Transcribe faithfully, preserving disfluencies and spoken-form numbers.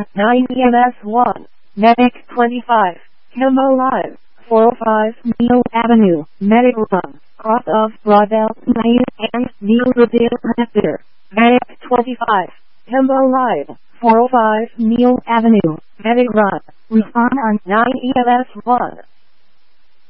nine E M S one, Medic twenty-five, Hemmo Live, four oh five Neil Avenue, Medic Run, cross of Broadell, nine and Neil Redale Connector, Medic twenty-five, Hemmo Live, four oh five Neil Avenue, Medic Run, respond on nine E M S one.